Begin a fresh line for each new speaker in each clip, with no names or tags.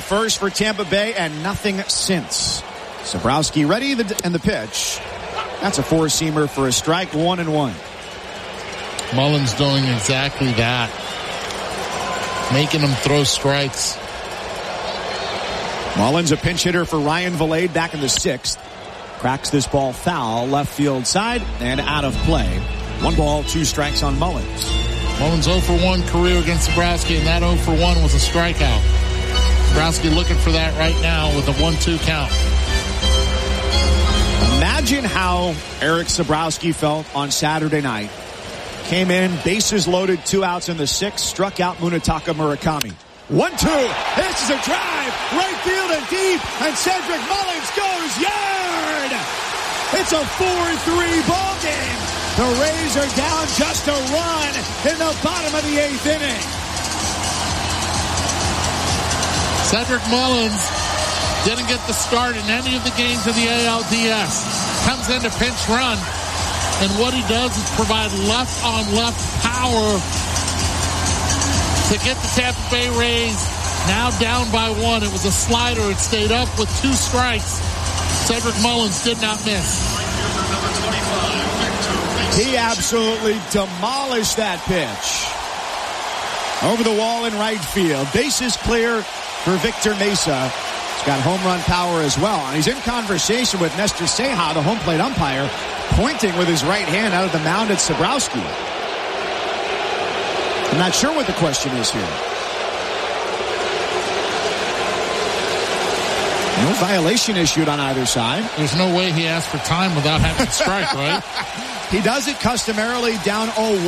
first for Tampa Bay and nothing since. Zabrowski ready and the pitch. That's a four-seamer for a strike, 1-1.
Mullins doing exactly that. Making him throw strikes.
Mullins, a pinch hitter for Ryan Vilade back in the 6th. Cracks this ball foul, left field side, and out of play. 1 ball, 2 strikes on Mullins.
Mullins 0 for 1 career against Zabrowski, and that 0 for 1 was a strikeout. Zabrowski looking for that right now with a 1-2 count.
Imagine how Eric Zabrowski felt on Saturday night. Came in, bases loaded, 2 outs in the 6th, struck out Munetaka Murakami. 1-2. This is a drive. Right field and deep. And Cedric Mullins goes yard. It's a 4-3 ball game. The Rays are down just a run in the bottom of the 8th inning.
Cedric Mullins didn't get the start in any of the games in the ALDS. Comes in to pinch run. And what he does is provide left-on-left power to get the Tampa Bay Rays now down by 1. It was a slider. It stayed up with 2 strikes. Cedric Mullins did not miss.
He absolutely demolished that pitch. Over the wall in right field. Bases clear for Victor Mesa. He's got home run power as well. And he's in conversation with Nestor Ceja, the home plate umpire, pointing with his right hand out of the mound at Zabrowski. I'm not sure what the question is here. No violation issued on either side.
There's no way he asked for time without having to strike, right?
He does it customarily down 0-1.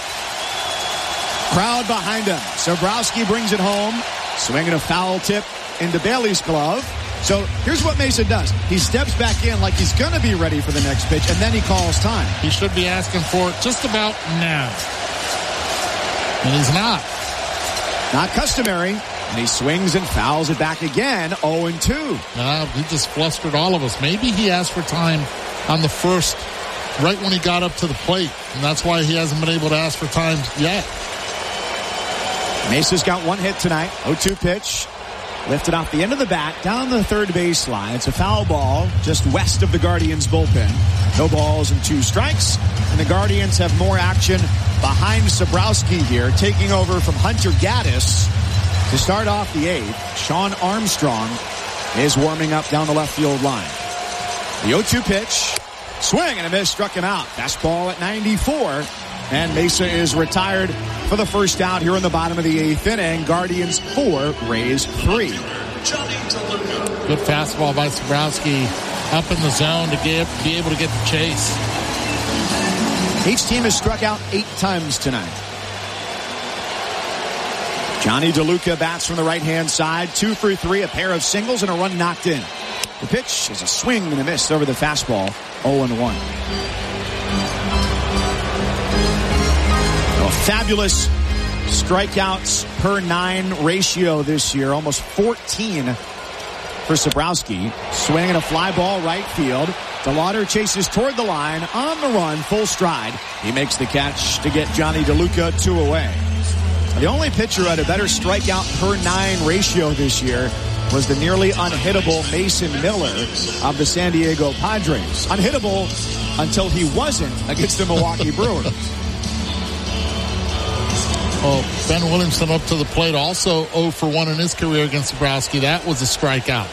Crowd behind him. Zabrowski brings it home. Swinging a foul tip into Bailey's glove. So here's what Mesa does. He steps back in like he's going to be ready for the next pitch, and then he calls time.
He should be asking for it just about now. And he's not.
Not customary. And he swings and fouls it back again, 0-2.
He just flustered all of us. Maybe he asked for time on the first, right when he got up to the plate. And that's why he hasn't been able to ask for time yet.
Mesa's got 1 hit tonight. 0-2 pitch. Lifted off the end of the bat, down the third baseline. It's a foul ball just west of the Guardians' bullpen. No balls and 2 strikes. And the Guardians have more action behind Zabrowski here, taking over from Hunter Gaddis to start off the 8th. Sean Armstrong is warming up down the left field line. The 0-2 pitch. Swing and a miss, struck him out. Fastball at 94. And Mesa is retired for the first out here in the bottom of the 8th inning. Guardians 4, Rays 3.
Good fastball by Zabrowski up in the zone to be able to get the chase.
Each team has struck out 8 times tonight. Johnny DeLuca bats from the right-hand side. 2 for 3, a pair of singles and a run knocked in. The pitch is a swing and a miss over the fastball. 0-1. A fabulous strikeouts per 9 ratio this year. Almost 14 for Zabrowski. Swinging a fly ball right field. DeLauder chases toward the line. On the run, full stride. He makes the catch to get Johnny DeLuca 2 away. The only pitcher at a better strikeout per 9 ratio this year was the nearly unhittable Mason Miller of the San Diego Padres. Unhittable until he wasn't against the Milwaukee Brewers.
Oh, Ben Williamson up to the plate, also 0 for 1 in his career against Zabrowski. That was a strikeout.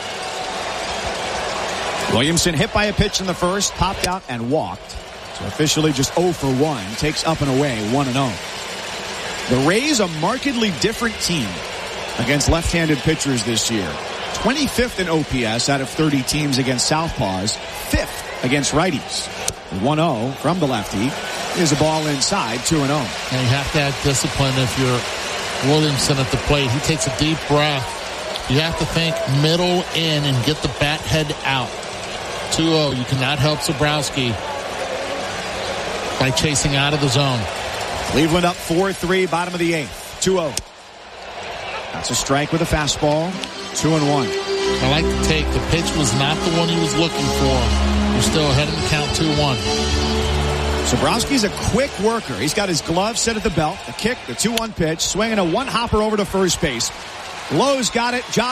Williamson hit by a pitch in the first, popped out and walked. So officially just 0 for 1. Takes up and away, 1-0. The Rays, a markedly different team against left-handed pitchers this year. 25th in OPS out of 30 teams against southpaws. 5th against righties. 1-0 from the lefty is a ball inside, 2-0.
And you have to have discipline if you're Williamson at the plate. He takes a deep breath. You have to think middle in and get the bat head out. 2-0. You cannot help Zabrowski by chasing out of the zone.
Cleveland up 4-3, bottom of the 8th. 2-0. That's a strike with a fastball. 2-1.
I like the take. The pitch was not the one he was looking for. You're still ahead in the count, 2-1.
Zabrowski's a quick worker. He's got his glove set at the belt. The kick, the 2-1 pitch, swinging a one-hopper over to first base. Lowe's got it.